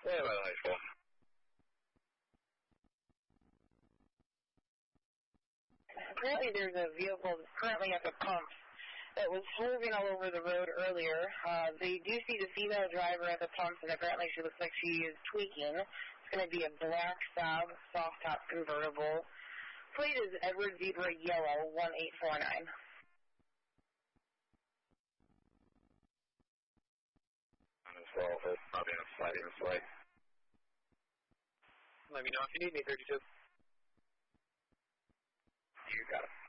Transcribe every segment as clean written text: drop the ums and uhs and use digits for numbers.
Yeah, by the high school. Apparently there's a vehicle that's currently at the pumps that was swerving all over the road earlier. They do see the female driver at the pumps, and apparently she looks like she is tweaking. It's going to be a black Saab soft top convertible. Plate is Edward Zebra Yellow 1849. Well, it's probably on sliding this way. Let me know if you need me, 32. You got it.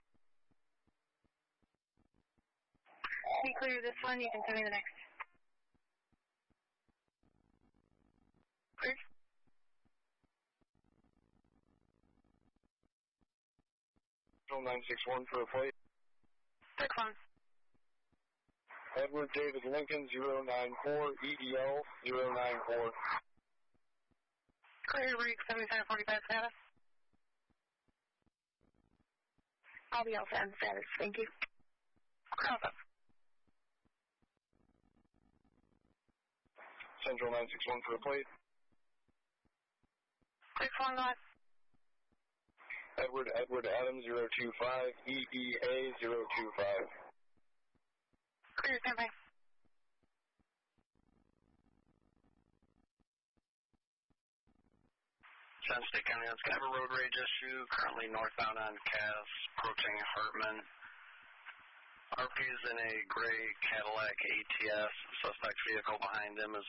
We clear this one, you can send me the next. Clear. Control 961 for a plate. 61. Edward David Lincoln 094 EDL 094. Clear, Reek 7745 status. I'll be all set in status, thank you. Cross up. Central 961 for a plate. 61, go ahead. Edward Adam 025 EEA 025. Clear, standby. San State County, let's have a road rage issue. Currently northbound on Cass, approaching Hartman. RP is in a gray Cadillac ATS. Suspect vehicle behind him is